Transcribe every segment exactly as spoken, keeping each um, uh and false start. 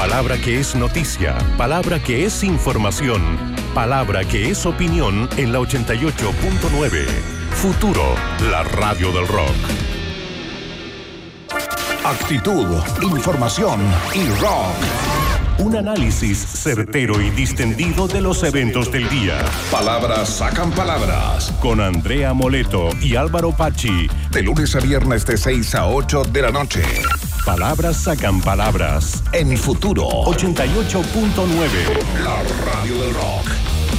Palabra que es noticia, palabra que es información, palabra que es opinión en la ochenta y ocho punto nueve. Futuro, la radio del rock. Actitud, información y rock. Un análisis certero y distendido de los eventos del día. Palabras sacan palabras. Con Andrea Moleto y Álvaro Pachi. De lunes a viernes de seis a ocho de la noche. Palabras sacan palabras. En Futuro ochenta y ocho punto nueve. La radio del rock.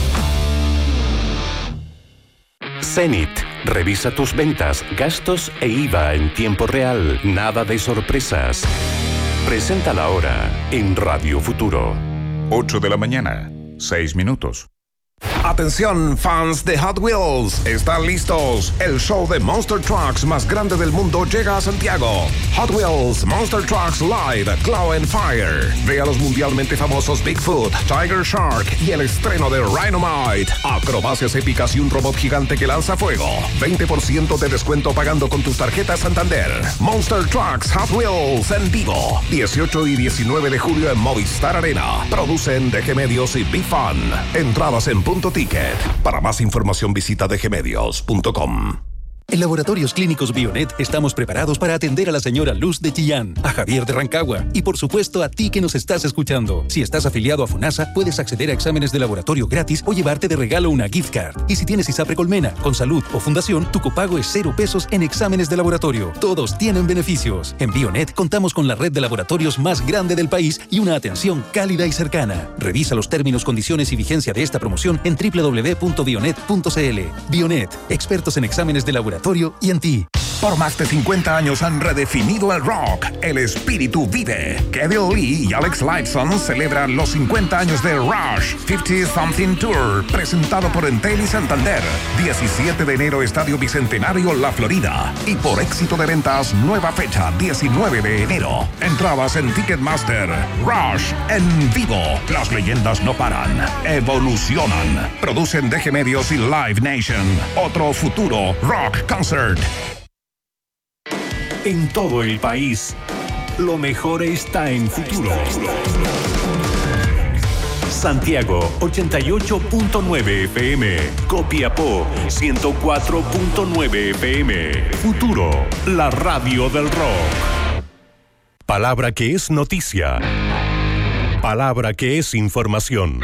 Zenith. Revisa tus ventas, gastos e I V A en tiempo real. Nada de sorpresas. Presenta la hora en Radio Futuro. ocho de la mañana, seis minutos. Atención, fans de Hot Wheels, ¿están listos? El show de Monster Trucks más grande del mundo llega a Santiago. Hot Wheels Monster Trucks Live Claw and Fire. Ve a los mundialmente famosos Bigfoot, Tiger Shark y el estreno de Rhinomite. Acrobacias épicas y un robot gigante que lanza fuego. veinte por ciento de descuento pagando con tus tarjetas Santander. Monster Trucks Hot Wheels en vivo. dieciocho y diecinueve de julio en Movistar Arena. Producen D G Medios y Big Fun. Entradas en Punto Ticket. Para más información visita d g medios punto com. En Laboratorios Clínicos Bionet estamos preparados para atender a la señora Luz de Chillán, a Javier de Rancagua y por supuesto a ti que nos estás escuchando. Si estás afiliado a FONASA, puedes acceder a exámenes de laboratorio gratis o llevarte de regalo una gift card. Y si tienes ISAPRE Colmena, con salud o fundación, tu copago es cero pesos en exámenes de laboratorio. Todos tienen beneficios. En Bionet contamos con la red de laboratorios más grande del país y una atención cálida y cercana. Revisa los términos, condiciones y vigencia de esta promoción en doble u doble u doble u punto bionet punto c l. Bionet, expertos en exámenes de laboratorio y en ti. Por más de cincuenta años han redefinido el rock. El espíritu vive. Kevin Lee y Alex Lifeson celebran los cincuenta años de Rush cincuenta Something Tour, presentado por Entel y Santander. diecisiete de enero, Estadio Bicentenario, La Florida. Y por éxito de ventas, nueva fecha, diecinueve de enero. Entradas en Ticketmaster. Rush en vivo. Las leyendas no paran. Evolucionan. Producen D G Medios y Live Nation. Otro futuro rock concert. En todo el país, lo mejor está en Futuro. Santiago, ochenta y ocho punto nueve F M. Copiapó, ciento cuatro punto nueve F M. Futuro, la radio del rock. Palabra que es noticia. Palabra que es información.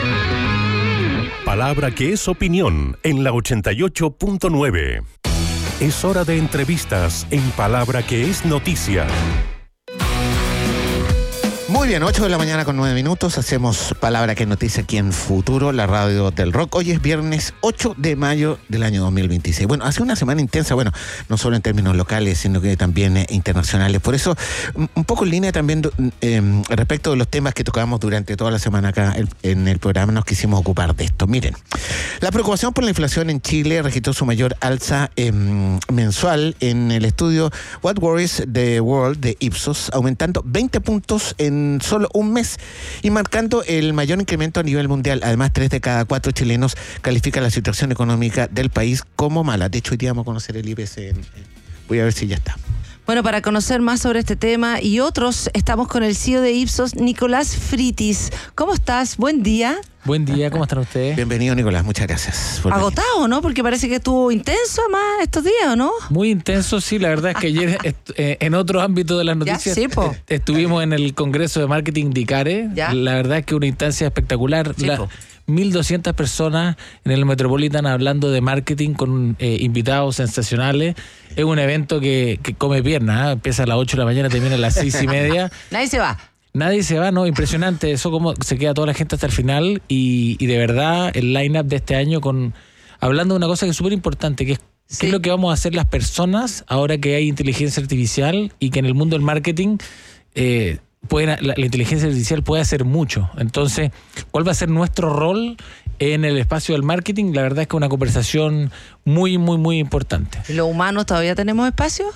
Palabra que es opinión en la ochenta y ocho punto nueve. Es hora de entrevistas en Palabra que es noticia. Muy bien, ocho de la mañana con nueve minutos. Hacemos Palabra que es noticia aquí en Futuro, la radio del rock. Hoy es viernes ocho de mayo del año dos mil veintiséis. Bueno, hace una semana intensa, bueno, no solo en términos locales, sino que también eh, internacionales. Por eso, un poco en línea también eh, respecto de los temas que tocamos durante toda la semana acá el, en el programa, nos quisimos ocupar de esto. Miren, la preocupación por la inflación en Chile registró su mayor alza eh, mensual en el estudio What Worries the World de Ipsos, aumentando veinte puntos en solo un mes y marcando el mayor incremento a nivel mundial. Además, tres de cada cuatro chilenos califican la situación económica del país como mala. De hecho, hoy día vamos a conocer el I P C. Voy a ver si ya está. Bueno, para conocer más sobre este tema y otros, estamos con el C E O de Ipsos, Nicolás Fritis. ¿Cómo estás? Buen día. Buen día, ¿cómo están ustedes? Bienvenido, Nicolás, muchas gracias. Agotado, ¿no? Porque parece que estuvo intenso más estos días, ¿o no? Muy intenso, sí. La verdad es que ayer est- eh, en otro ámbito de las noticias Ya, sí, po. est- estuvimos en el Congreso de Marketing de ICARE. Ya. La verdad es que una instancia espectacular. Sí, La- po. mil doscientas personas en el Metropolitan hablando de marketing con eh, invitados sensacionales. Es un evento que, que come piernas, ¿eh? Empieza a las ocho de la mañana, termina a las seis y media. Nadie se va. Nadie se va, ¿no? Impresionante. Eso como se queda toda la gente hasta el final y, y de verdad el line-up de este año con hablando de una cosa que es súper importante, que es Sí. qué es lo que vamos a hacer las personas ahora que hay inteligencia artificial y que en el mundo del marketing eh, pueden, la, la inteligencia artificial puede hacer mucho. Entonces, ¿cuál va a ser nuestro rol en el espacio del marketing? La verdad es que es una conversación muy, muy, muy importante. ¿Los humanos todavía tenemos espacio?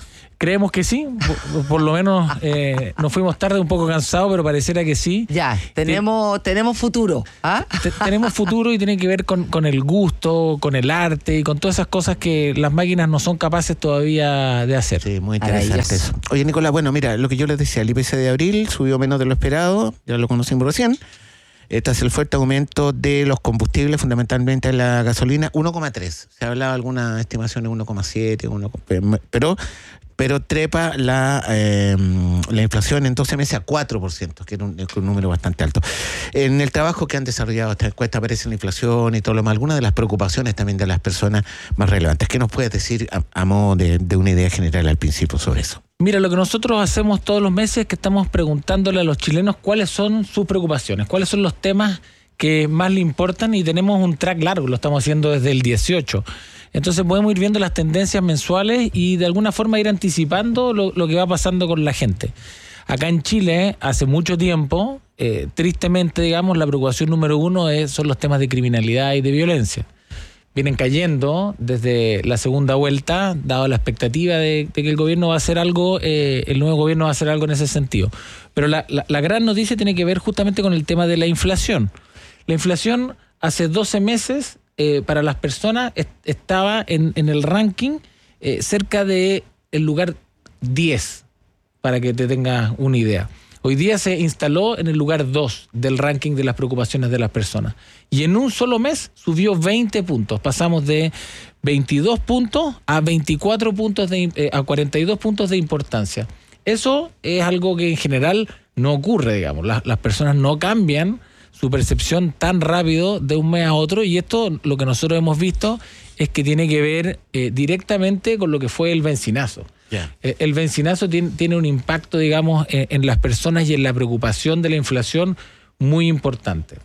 Creemos que sí, por, por lo menos eh, nos fuimos tarde, un poco cansados, pero pareciera que sí. Ya, tenemos, Te, tenemos futuro. ¿Ah? Te, tenemos futuro y tiene que ver con, con el gusto, con el arte y con todas esas cosas que las máquinas no son capaces todavía de hacer. Sí, muy interesante eso. Oye, Nicolás, bueno, mira, lo que yo les decía, el I P C de abril subió menos de lo esperado, ya lo conocimos recién. Este es el fuerte aumento de los combustibles, fundamentalmente la gasolina, uno coma tres. Se hablaba de alguna estimación de uno coma siete, pero... pero trepa la eh, la inflación en doce meses a cuatro por ciento, que era un, un número bastante alto. En el trabajo que han desarrollado esta encuesta aparece la inflación y todo lo más, algunas de las preocupaciones también de las personas más relevantes. ¿Qué nos puedes decir a, a modo de, de una idea general al principio sobre eso? Mira, lo que nosotros hacemos todos los meses es que estamos preguntándole a los chilenos cuáles son sus preocupaciones, cuáles son los temas que más le importan, y tenemos un track largo, lo estamos haciendo desde el dieciocho. Entonces podemos ir viendo las tendencias mensuales y de alguna forma ir anticipando lo, lo que va pasando con la gente. Acá en Chile, hace mucho tiempo, eh, tristemente, digamos, la preocupación número uno es, son los temas de criminalidad y de violencia. Vienen cayendo desde la segunda vuelta, dado la expectativa de, de que el gobierno va a hacer algo, eh, el nuevo gobierno va a hacer algo en ese sentido. Pero la, la, la gran noticia tiene que ver justamente con el tema de la inflación. La inflación hace doce meses... Eh, para las personas est- estaba en, en el ranking eh, cerca de el lugar diez, para que te tengas una idea. Hoy día se instaló en el lugar dos del ranking de las preocupaciones de las personas. Y en un solo mes subió veinte puntos. Pasamos de veintidós puntos a veinticuatro puntos, de, eh, a cuarenta y dos puntos de importancia. Eso es algo que en general no ocurre, digamos. Las, las personas no cambian su percepción tan rápido de un mes a otro, y esto lo que nosotros hemos visto es que tiene que ver eh, directamente con lo que fue el bencinazo. Yeah. El, el bencinazo tiene, tiene un impacto, digamos, en, en las personas y en la preocupación de la inflación muy importante.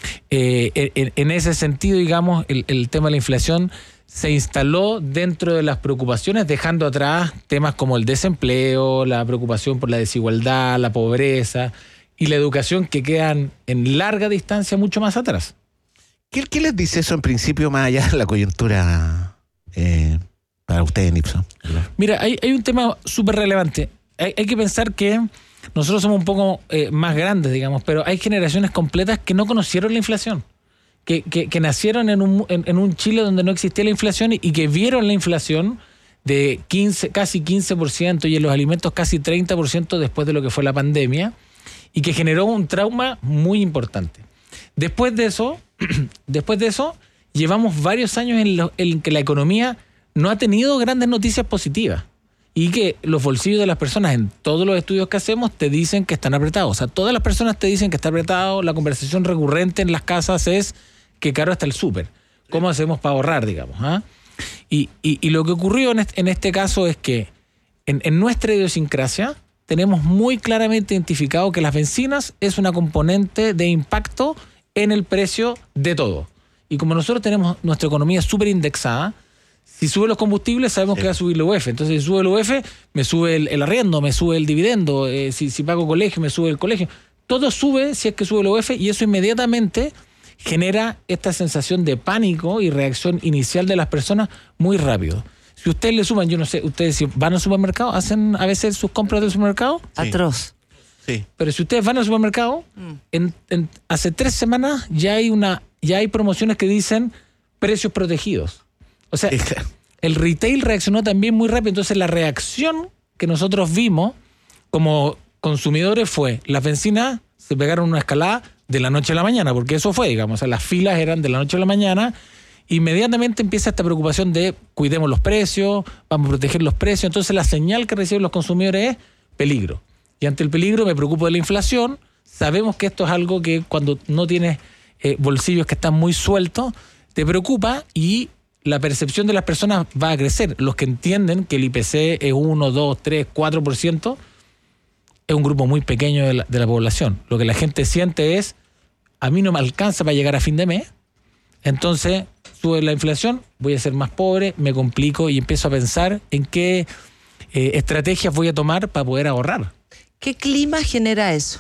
Eh, en, en ese sentido, digamos, el, el tema de la inflación se instaló dentro de las preocupaciones, dejando atrás temas como el desempleo, la preocupación por la desigualdad, la pobreza y la educación, que quedan en larga distancia mucho más atrás. ¿Qué, qué les dice eso en principio, más allá de la coyuntura eh, para ustedes en Ipsos? Mira, hay, hay un tema súper relevante. Hay, hay que pensar que nosotros somos un poco eh, más grandes, digamos, pero hay generaciones completas que no conocieron la inflación, que, que, que nacieron en un, en, en un Chile donde no existía la inflación y, y que vieron la inflación de quince, casi quince por ciento y en los alimentos casi treinta por ciento después de lo que fue la pandemia, y que generó un trauma muy importante. Después de eso, después de eso, llevamos varios años en, lo, en que la economía no ha tenido grandes noticias positivas, y que los bolsillos de las personas, en todos los estudios que hacemos, te dicen que están apretados. O sea, todas las personas te dicen que está apretado. La conversación recurrente en las casas es que caro está el súper. ¿Cómo hacemos para ahorrar, digamos? ¿Ah? Y, y, y lo que ocurrió en este, en este caso es que en, en nuestra idiosincrasia tenemos muy claramente identificado que las bencinas es una componente de impacto en el precio de todo. Y como nosotros tenemos nuestra economía súper indexada, si sube los combustibles sabemos sí. que va a subir la U F. Entonces, si sube el U F, me sube el, el arriendo, me sube el dividendo. Eh, si, si pago colegio, me sube el colegio. Todo sube si es que sube la U F, y eso inmediatamente genera esta sensación de pánico y reacción inicial de las personas muy rápido. Si ustedes le suman, yo no sé, ustedes si van al supermercado, hacen a veces sus compras del supermercado. Sí. Atroz. Sí. Pero si ustedes van al supermercado, mm. en, en, hace tres semanas ya hay una, ya hay promociones que dicen precios protegidos. O sea, el retail reaccionó también muy rápido. Entonces la reacción que nosotros vimos como consumidores fue, las bencinas se pegaron una escalada de la noche a la mañana, porque eso fue, digamos, o sea, las filas eran de la noche a la mañana. Inmediatamente empieza esta preocupación de cuidemos los precios, vamos a proteger los precios. Entonces la señal que reciben los consumidores es peligro. Y ante el peligro me preocupo de la inflación. Sabemos que esto es algo que cuando no tienes eh, bolsillos que están muy sueltos, te preocupa, y la percepción de las personas va a crecer. Los que entienden que el I P C es uno, dos, tres, cuatro por ciento es un grupo muy pequeño de la, de la población. Lo que la gente siente es, a mí no me alcanza para llegar a fin de mes, entonces sube la inflación, voy a ser más pobre, me complico y empiezo a pensar en qué eh, estrategias voy a tomar para poder ahorrar. ¿Qué clima genera eso?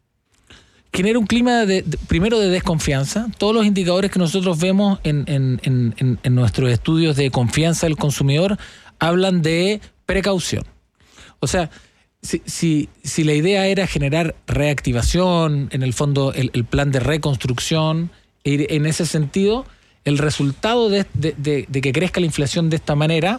Genera un clima, de, de, primero, de desconfianza. Todos los indicadores que nosotros vemos en, en, en, en nuestros estudios de confianza del consumidor hablan de precaución. O sea, si, si, si la idea era generar reactivación, en el fondo el, el plan de reconstrucción, en ese sentido, el resultado de, de, de, de que crezca la inflación de esta manera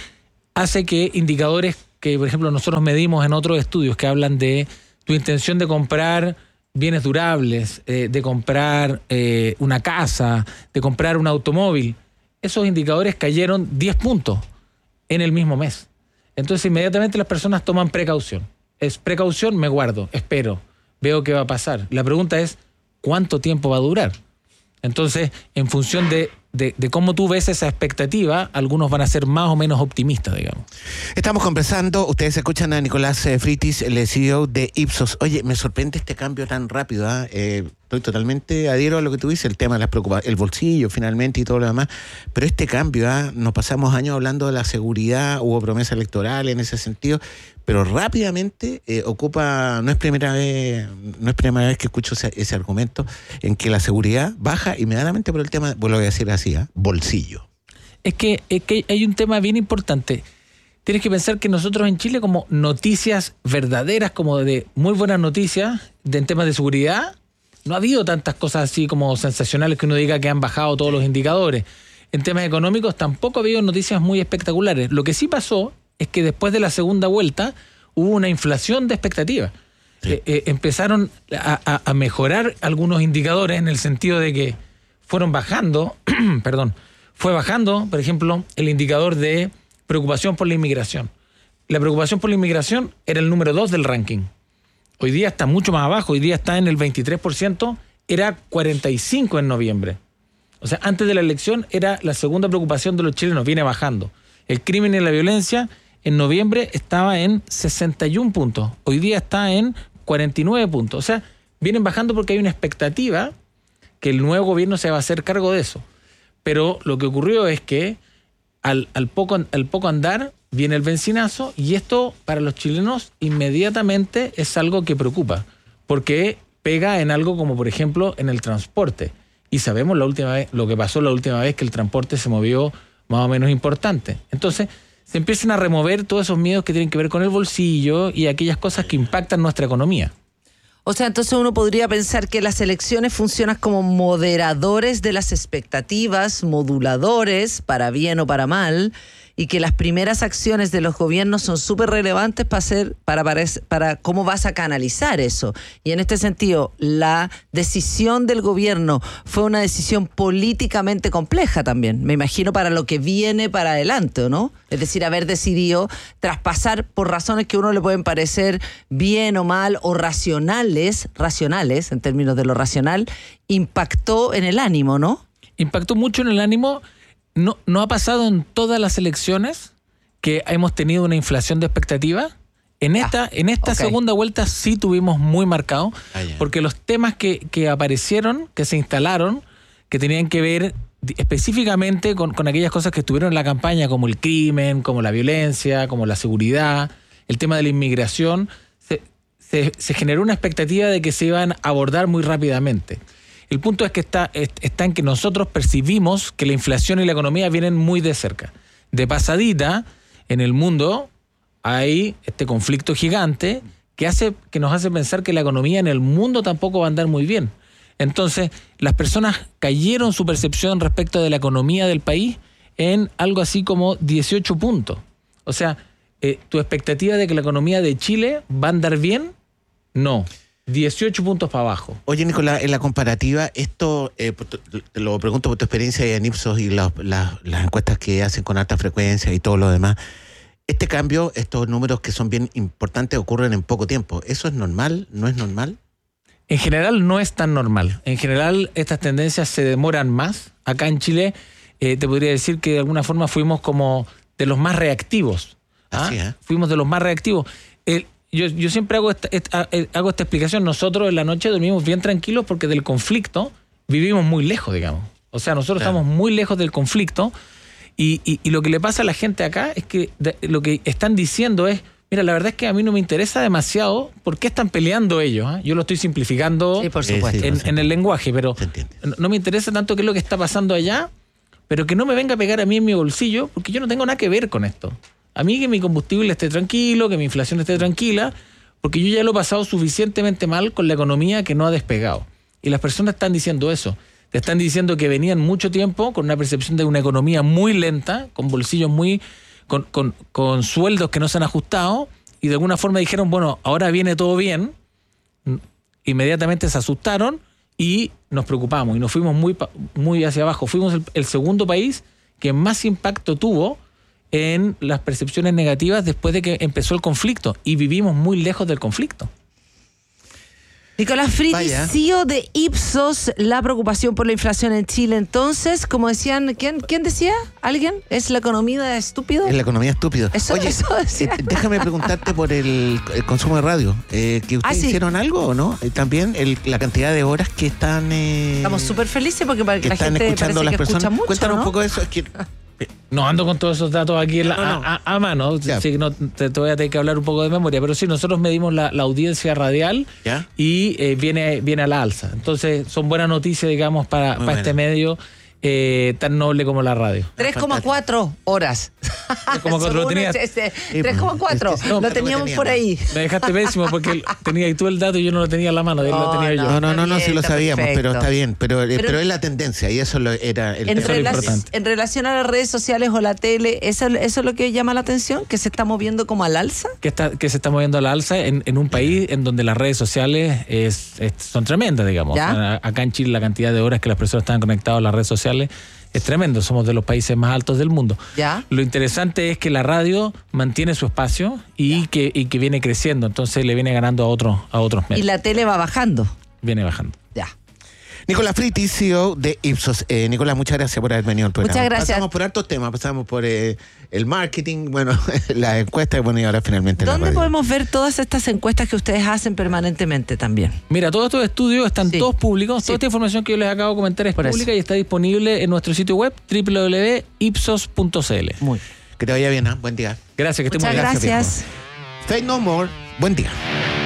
hace que indicadores que, por ejemplo, nosotros medimos en otros estudios que hablan de tu intención de comprar bienes durables, eh, de comprar eh, una casa, de comprar un automóvil, esos indicadores cayeron diez puntos en el mismo mes. Entonces inmediatamente las personas toman precaución. Es precaución, me guardo, espero, veo qué va a pasar. La pregunta es, ¿cuánto tiempo va a durar? Entonces, en función de, de, de cómo tú ves esa expectativa, algunos van a ser más o menos optimistas, digamos. Estamos conversando, ustedes escuchan a Nicolás eh, Fritis, el C E O de Ipsos. Oye, me sorprende este cambio tan rápido, ¿eh? Eh, estoy totalmente adhiero a lo que tú dices, el tema de las preocupaciones, el bolsillo finalmente y todo lo demás, pero este cambio, ¿eh? Nos pasamos años hablando de la seguridad, hubo promesa electoral en ese sentido, pero rápidamente eh, ocupa, no es primera vez, no es primera vez que escucho ese, ese argumento en que la seguridad baja inmediatamente por el tema, pues lo voy a decir así, ¿eh? Bolsillo. Es que, es que hay un tema bien importante. Tienes que pensar que nosotros en Chile, como noticias verdaderas, como de muy buenas noticias de, en temas de seguridad, no ha habido tantas cosas así como sensacionales que uno diga que han bajado todos los indicadores. En temas económicos tampoco ha habido noticias muy espectaculares. Lo que sí pasó es que después de la segunda vuelta hubo una inflación de expectativas. Sí. Eh, eh, empezaron a, a, a mejorar algunos indicadores en el sentido de que fueron bajando, perdón, fue bajando, por ejemplo, el indicador de preocupación por la inmigración. La preocupación por la inmigración era el número dos del ranking. Hoy día está mucho más abajo, hoy día está en el veintitrés por ciento, era cuarenta y cinco por ciento en noviembre. O sea, antes de la elección era la segunda preocupación de los chilenos, viene bajando. El crimen y la violencia en noviembre estaba en sesenta y un puntos, hoy día está en cuarenta y nueve puntos. O sea, vienen bajando porque hay una expectativa que el nuevo gobierno se va a hacer cargo de eso. Pero lo que ocurrió es que al, al, poco, al poco andar viene el bencinazo y esto para los chilenos inmediatamente es algo que preocupa, porque pega en algo como por ejemplo en el transporte. Y sabemos la última vez, lo que pasó la última vez que el transporte se movió más o menos importante. Entonces se empiezan a remover todos esos miedos que tienen que ver con el bolsillo y aquellas cosas que impactan nuestra economía. O sea, entonces uno podría pensar que las elecciones funcionan como moderadores de las expectativas, moduladores, para bien o para mal, y que las primeras acciones de los gobiernos son súper relevantes para hacer, para, para, para cómo vas a canalizar eso. Y en este sentido, la decisión del gobierno fue una decisión políticamente compleja también, me imagino, para lo que viene para adelante, ¿no? Es decir, haber decidido traspasar por razones que a uno le pueden parecer bien o mal o racionales, racionales en términos de lo racional, impactó en el ánimo, ¿no? Impactó mucho en el ánimo. No, ¿No ha pasado en todas las elecciones que hemos tenido una inflación de expectativa? En esta, ah, en esta okay. segunda vuelta sí tuvimos muy marcado, ah, yeah. porque los temas que, que aparecieron, que se instalaron, que tenían que ver específicamente con, con aquellas cosas que estuvieron en la campaña, como el crimen, como la violencia, como la seguridad, el tema de la inmigración, se, se, se generó una expectativa de que se iban a abordar muy rápidamente. El punto es que está, está en que nosotros percibimos que la inflación y la economía vienen muy de cerca. De pasadita, en el mundo hay este conflicto gigante que, hace, que nos hace pensar que la economía en el mundo tampoco va a andar muy bien. Entonces, las personas cayeron su percepción respecto de la economía del país en algo así como dieciocho puntos. O sea, eh, ¿tu expectativa de que la economía de Chile va a andar bien? No. dieciocho puntos para abajo. Oye, Nicolás, en la comparativa, esto, eh, te lo pregunto por tu experiencia en Ipsos y la, la, las encuestas que hacen con alta frecuencia y todo lo demás. Este cambio, estos números que son bien importantes, ocurren en poco tiempo. ¿Eso es normal? ¿No es normal? En general no es tan normal. En general estas tendencias se demoran más. Acá en Chile eh, te podría decir que de alguna forma fuimos como de los más reactivos. ¿Ah? Así, ¿eh? Fuimos de los más reactivos. El, Yo, yo siempre hago esta, esta, hago esta explicación. Nosotros en la noche dormimos bien tranquilos porque del conflicto vivimos muy lejos, digamos. O sea, nosotros claro. estamos muy lejos del conflicto y, y, y lo que le pasa a la gente acá es que de, lo que están diciendo es, mira, la verdad es que a mí no me interesa demasiado por qué están peleando ellos. ¿eh? Yo lo estoy simplificando sí, por supuesto. en, en el lenguaje, pero no, no me interesa tanto qué es lo que está pasando allá, pero que no me venga a pegar a mí en mi bolsillo porque yo no tengo nada que ver con esto. A mí que mi combustible esté tranquilo, que mi inflación esté tranquila, porque yo ya lo he pasado suficientemente mal con la economía que no ha despegado. Y las personas están diciendo eso. Te están diciendo que venían mucho tiempo con una percepción de una economía muy lenta, con bolsillos muy... con, con, con sueldos que no se han ajustado, y de alguna forma dijeron, bueno, ahora viene todo bien. Inmediatamente se asustaron y nos preocupamos y nos fuimos muy, muy hacia abajo. Fuimos el, el segundo país que más impacto tuvo en las percepciones negativas después de que empezó el conflicto, y vivimos muy lejos del conflicto. Nicolás Fritis, C E O de Ipsos, la preocupación por la inflación en Chile. Entonces, como decían, ¿quién, quién decía? ¿Alguien? ¿Es la economía estúpido? Es la economía estúpido. Eso, Oye, eso decía. eh, déjame preguntarte por el, el consumo de radio. Eh, ¿Que ustedes Ah, sí. hicieron algo o no? Eh, también el, la cantidad de horas que están... Eh, Estamos súper felices porque para que que la están gente escuchando parece las que personas. escucha mucho, Cuéntanos ¿no? un poco de eso. Es que, No ando con todos esos datos aquí en la, No, no. A, a, a mano, Ya. así que no, te, te voy a tener que hablar un poco de memoria, pero sí, nosotros medimos la, la audiencia radial ¿Ya? y eh, viene, viene a la alza. Entonces, son buenas noticias, digamos, para, para buena. este medio eh, tan noble como la radio. tres coma cuatro horas. tres coma cuatro lo tenías. tres coma cuatro. Es que sí, Lo no, teníamos no por ahí. Me dejaste pésimo porque tenías tú el dato y yo no lo tenía en la mano, él lo No, tenía yo. No, no, no, no, Está sí lo bien, está sabíamos, pero perfecto. está bien. Pero, eh, Pero- pero es la tendencia y eso lo, era el En, Eso es lo relac- importante. en relación a las redes sociales o la tele, ¿eso, ¿eso es lo que llama la atención? ¿Que se está moviendo como al alza? Que, está, que se está moviendo a la alza en, en un país en donde las redes sociales es, es- son tremendas, digamos. ¿Ya? O sea, acá en Chile la cantidad de horas que las personas están conectadas a las redes sociales es tremendo. Somos de los países más altos del mundo. ¿Ya? Lo interesante es que la radio mantiene su espacio y que, y que viene creciendo. Entonces le viene ganando a otros, a otros Y medios. la tele va bajando. Viene bajando. Ya. Nicolás Fritis, C E O de Ipsos. Eh, Nicolás, muchas gracias por haber venido al programa. Muchas gracias. Pasamos por hartos temas, pasamos por eh, el marketing, bueno, la encuesta, bueno, y ahora finalmente la ¿Dónde radio. podemos ver todas estas encuestas que ustedes hacen permanentemente también? Mira, todos estos estudios están Sí. todos públicos. Sí. Toda esta información que yo les acabo de comentar es Por pública eso. y está disponible en nuestro sitio web doble u doble u doble u punto ipsos punto c l. Muy. Que te vaya bien, ¿ah? Buen día. Gracias, que estén Muchas muy bien. gracias. Fake No More, buen día.